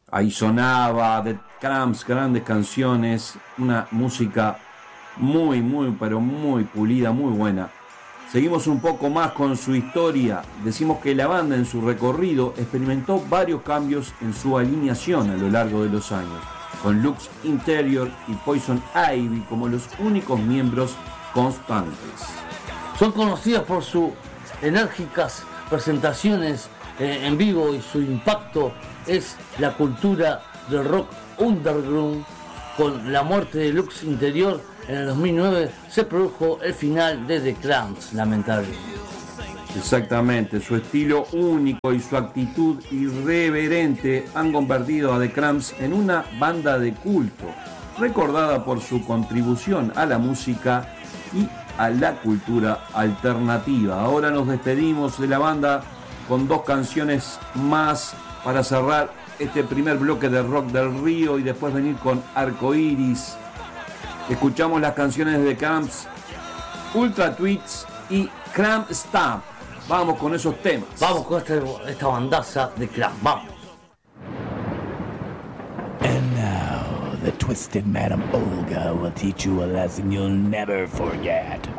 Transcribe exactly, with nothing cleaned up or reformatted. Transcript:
Ahí sonaba The Cramps, grandes canciones, una música muy, muy, pero muy pulida, muy buena. Seguimos un poco más con su historia. Decimos que la banda en su recorrido experimentó varios cambios en su alineación a lo largo de los años, con Lux Interior y Poison Ivy como los únicos miembros constantes. Son conocidos por sus enérgicas presentaciones eh, en vivo y su impacto es la cultura del rock underground. Con la muerte de Lux Interior en el dos mil nueve se produjo el final de The Cramps, lamentablemente. Exactamente, su estilo único y su actitud irreverente han convertido a The Cramps en una banda de culto, recordada por su contribución a la música y a la cultura alternativa. Ahora nos despedimos de la banda con dos canciones más para cerrar este primer bloque de Rock del Río y después venir con Arcoiris. Escuchamos las canciones de Cramps, Ultra Tweets y Cramp Stamp. Vamos con esos temas. Vamos con esta, esta bandaza de Cramp. Vamos. And now the twisted Madam Olga will teach you a lesson you'll never forget.